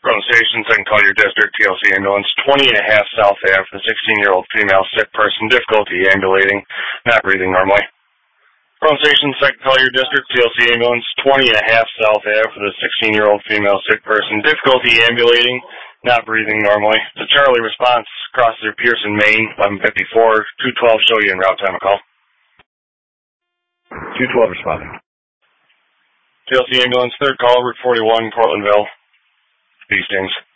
From station, second call your district, TLC ambulance, 20 and a half South Ave for the 16-year-old female sick person, difficulty ambulating, not breathing normally. From station, second call your district, TLC ambulance, 20 and a half South Ave for the 16-year-old female sick person, difficulty ambulating, not breathing normally. The Charlie response, cross through Pearson, Maine, 1154, 212 show you en route, time of call. 212 responding. TLC ambulance, third call, Route 41, Portlandville. Hastings.